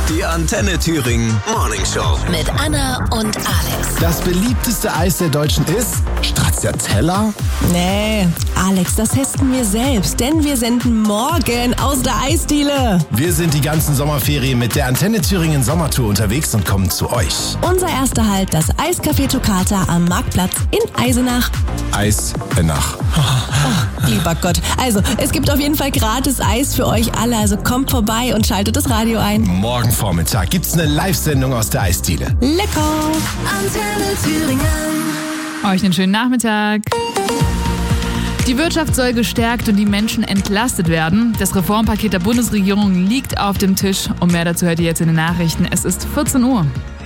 Die Antenne Thüringen Morning Show. Mit Anna und Alex. Das beliebteste Eis der Deutschen ist Stracciatella? Nee, Alex, das testen wir selbst, denn wir senden morgen aus der Eisdiele. Wir sind die ganzen Sommerferien mit der Antenne Thüringen Sommertour unterwegs und kommen zu euch. Unser erster Halt, das Eiscafé Toccata am Marktplatz in Eisenach. Eisenach. Oh, lieber Gott. Also, es gibt auf jeden Fall gratis Eis für euch alle, also kommt vorbei und schaltet das Radio ein. Morgen Vormittag gibt's eine Live-Sendung aus der Eisdiele. Lecker! Antenne Thüringen. Euch einen schönen Nachmittag. Die Wirtschaft soll gestärkt und die Menschen entlastet werden. Das Reformpaket der Bundesregierung liegt auf dem Tisch. Und mehr dazu hört ihr jetzt in den Nachrichten. Es ist 14 Uhr.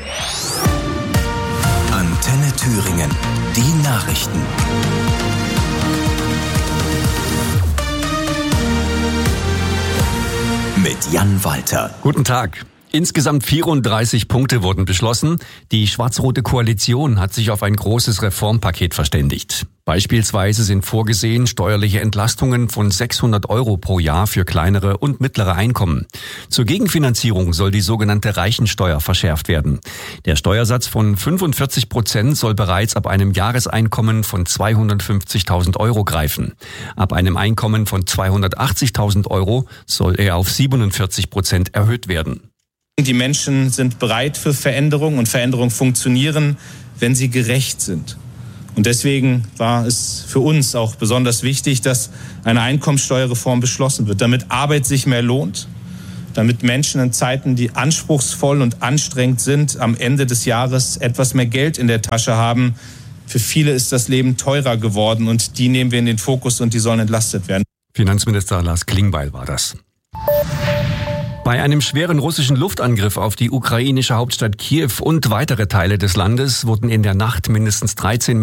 Antenne Thüringen. Die Nachrichten. Mit Jan Walter. Guten Tag. Insgesamt 34 Punkte wurden beschlossen. Die schwarz-rote Koalition hat sich auf ein großes Reformpaket verständigt. Beispielsweise sind vorgesehen steuerliche Entlastungen von 600 € pro Jahr für kleinere und mittlere Einkommen. Zur Gegenfinanzierung soll die sogenannte Reichensteuer verschärft werden. Der Steuersatz von 45% soll bereits ab einem Jahreseinkommen von 250.000 € greifen. Ab einem Einkommen von 280.000 € soll er auf 47% erhöht werden. Die Menschen sind bereit für Veränderung und Veränderungen funktionieren, wenn sie gerecht sind. Und deswegen war es für uns auch besonders wichtig, dass eine Einkommensteuerreform beschlossen wird, damit Arbeit sich mehr lohnt, damit Menschen in Zeiten, die anspruchsvoll und anstrengend sind, am Ende des Jahres etwas mehr Geld in der Tasche haben. Für viele ist das Leben teurer geworden und die nehmen wir in den Fokus und die sollen entlastet werden. Finanzminister Lars Klingbeil war das. Bei einem schweren russischen Luftangriff auf die ukrainische Hauptstadt Kiew und weitere Teile des Landes wurden in der Nacht mindestens 13